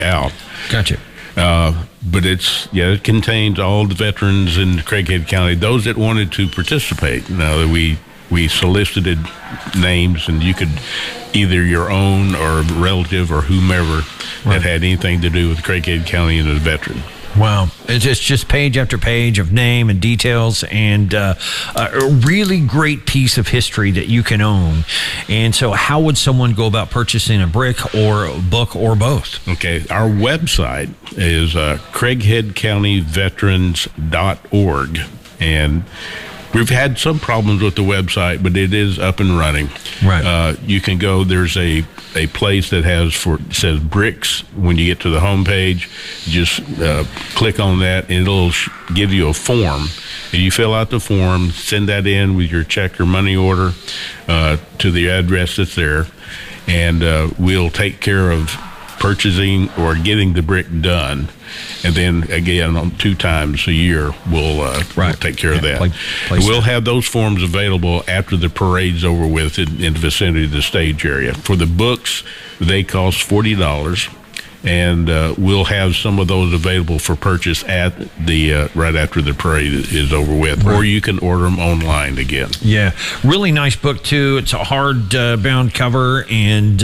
out. Gotcha. But it contains all the veterans in Craighead County, those that wanted to participate. Now, we solicited names, and you could either your own or relative or whomever that had anything to do with Craighead County and a veteran. Wow. It's just page after page of name and details, and a really great piece of history that you can own. And so how would someone go about purchasing a brick or a book or both? Okay. Our website is craigheadcountyveterans.org. And we've had some problems with the website, but it is up and running. Right. You can go, there's a place that says bricks. When you get to the homepage, just click on that, and it'll give you a form. And you fill out the form, send that in with your check or money order to the address that's there, and we'll take care of purchasing or getting the brick done. And then again, 2 times a year, we'll take care of that. We'll have those forms available after the parade's over with in the vicinity of the stage area. For the books, they cost $40, and we'll have some of those available for purchase at the right after the parade is over with, or you can order them online again. Yeah, really nice book too. It's a hard bound cover, and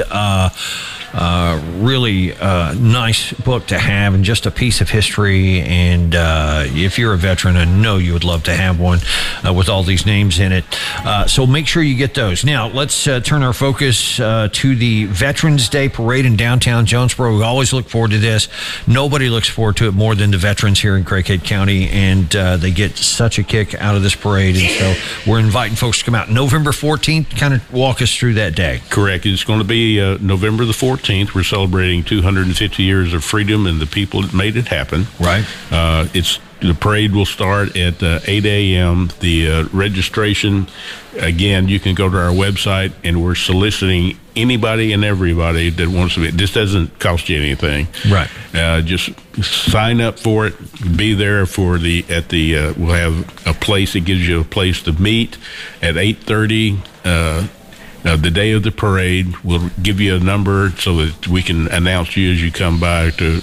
really nice book to have, and just a piece of history. And if you're a veteran, I know you would love to have one with all these names in it. So make sure you get those. Now, let's turn our focus to the Veterans Day Parade in downtown Jonesboro. We always look forward to this. Nobody looks forward to it more than the veterans here in Craighead County, and they get such a kick out of this parade. And so we're inviting folks to come out November 14th. Kind of walk us through that day. Correct. It's going to be November the 14th. We're celebrating 250 years of freedom and the people that made it happen. Right. The parade will start at 8 a.m. The registration, again, you can go to our website, and we're soliciting anybody and everybody that wants to be. This doesn't cost you anything. Right. Just sign up for it. Be there for we'll have a place that gives you a place to meet at 8:30. The day of the parade, we'll give you a number so that we can announce you as you come by to,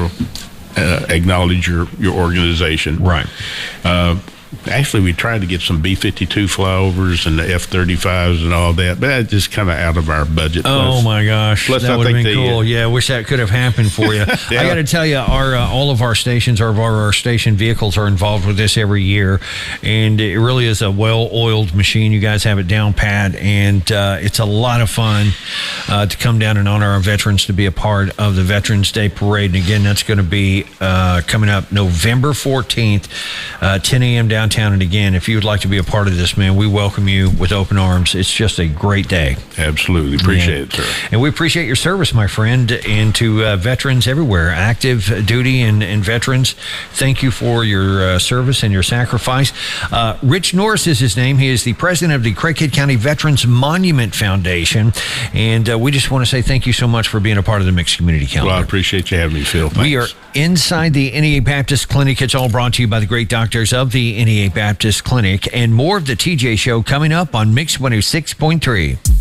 acknowledge your organization. Right. Actually, we tried to get some B-52 flyovers and the F-35s and all that, but that's just kind of out of our budget. Oh, my gosh. That would have been cool. Yeah, I wish that could have happened for you. I got to tell you, all of our stations, our station vehicles are involved with this every year, and it really is a well-oiled machine. You guys have it down pat, and it's a lot of fun to come down and honor our veterans, to be a part of the Veterans Day Parade. And again, that's going to be coming up November 14th, 10 a.m. downtown. And again, if you would like to be a part of this, man, we welcome you with open arms. It's just a great day. Absolutely. Appreciate it, sir. And we appreciate your service, my friend, and to veterans everywhere, active duty and veterans. Thank you for your service and your sacrifice. Rich Norris is his name. He is the president of the Craighead County Veterans Monument Foundation. And we just want to say thank you so much for being a part of the Mixed Community Calendar. Well, I appreciate you having me, Phil. Thanks. We are inside the NEA Baptist Clinic. It's all brought to you by the great doctors of the NEA Baptist Clinic, and more of the TJ Show coming up on Mix 106.3.